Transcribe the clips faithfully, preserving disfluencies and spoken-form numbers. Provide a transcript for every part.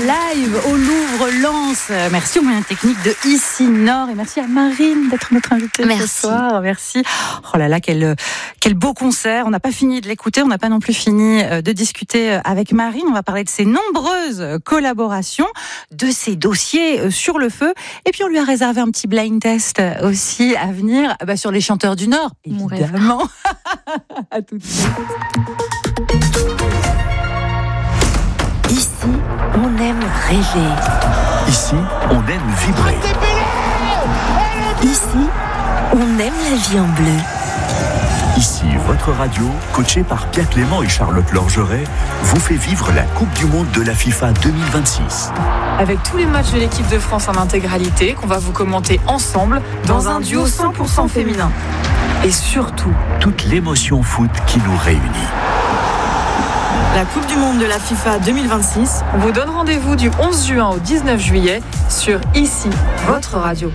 live au Louvre-Lens. Merci aux moyens techniques de Ici Nord et merci à Marine d'être notre invitée merci. ce soir. Merci. Oh là là, quel, quel beau concert. On n'a pas fini de l'écouter, on n'a pas non plus fini de discuter avec Marine. On va parler de ses nombreuses collaborations, de ses dossiers sur le feu. Et puis on lui a réservé un petit blind test aussi à venir bah, sur les chanteurs du Nord, évidemment. À tout de suite. Ici, on aime rêver. Ici, on aime vibrer. Ici, on aime la vie en bleu. Ici, votre radio, coachée par Pierre Clément et Charlotte Lorgeret, vous fait vivre la Coupe du Monde de la FIFA deux mille vingt-six. Avec tous les matchs de l'équipe de France en intégralité, qu'on va vous commenter ensemble dans un duo cent pour cent féminin. Et surtout, toute l'émotion foot qui nous réunit. La Coupe du Monde de la FIFA deux mille vingt-six, on vous donne rendez-vous du onze juin au dix-neuf juillet sur Ici, votre radio.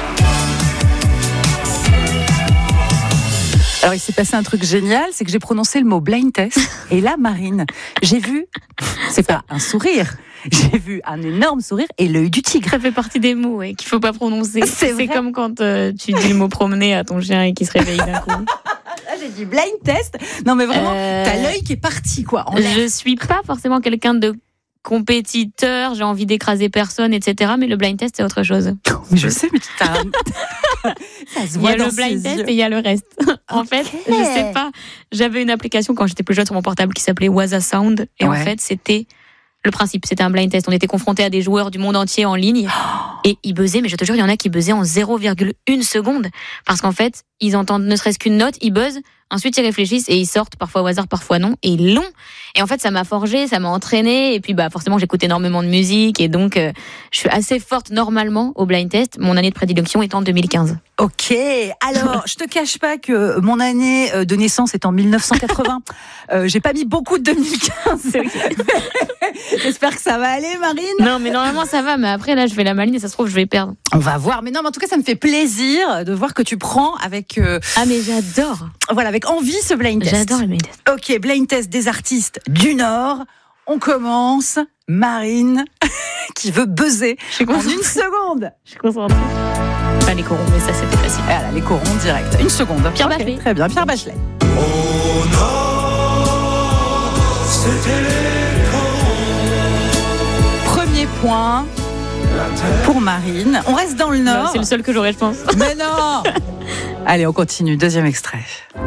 Alors, il s'est passé un truc génial, c'est que j'ai prononcé le mot blind test. Et là, Marine, j'ai vu, c'est pas un sourire, j'ai vu un énorme sourire et l'œil du tigre. Ça fait partie des mots ouais, qu'il faut pas prononcer. C'est, c'est comme quand euh, tu dis le mot promener à ton chien et qu'il se réveille d'un coup. Là, j'ai dit blind test. Non, mais vraiment, euh... t'as l'œil qui est parti, quoi. En l'air. Je suis pas forcément quelqu'un de compétiteur, j'ai envie d'écraser personne, et cetera. Mais le blind test, c'est autre chose. Mais je sais, mais tu t'as... Ça se voit il y a dans le blind test yeux. et il y a le reste. En fait, je sais pas. J'avais une application quand j'étais plus jeune sur mon portable qui s'appelait Waza Sound. Et ouais. En fait, c'était le principe. C'était un blind test. On était confrontés à des joueurs du monde entier en ligne. Et ils buzzaient, mais je te jure, il y en a qui buzzaient en zéro virgule une seconde. Parce qu'en fait, ils entendent ne serait-ce qu'une note, ils buzzent. Ensuite, ils réfléchissent et ils sortent, parfois au hasard, parfois non, et ils l'ont. Et en fait, ça m'a forgé, ça m'a entraîné. Et puis, bah, forcément, j'écoute énormément de musique. Et donc, euh, je suis assez forte normalement au blind test. Mon année de prédilection est en deux mille quinze. Ok. Alors, je te cache pas que mon année de naissance est en dix-neuf cent quatre-vingts. euh, j'ai pas mis beaucoup de deux mille quinze. J'espère que ça va aller, Marine. Non, mais normalement, ça va. Mais après, là, je vais la maline et ça se trouve, je vais perdre. On va voir. Mais non, mais en tout cas, ça me fait plaisir de voir que tu prends avec... Euh, ah, mais j'adore. Voilà, avec envie ce blind test. J'adore le blind test. Ok, blind test des artistes du Nord. On commence. Marine, qui veut buzzer en une seconde. Je suis concentrée. Enfin, les corons, mais ça, c'était facile. Voilà, les corons direct. Une seconde. Pierre okay, Bachelet. Très bien, Pierre Bachelet. Au Nord, c'était les corons. Premier point pour Marine. On reste dans le Nord. Non, c'est le seul que j'aurais, je pense. Mais non. Allez, on continue. Deuxième extrait.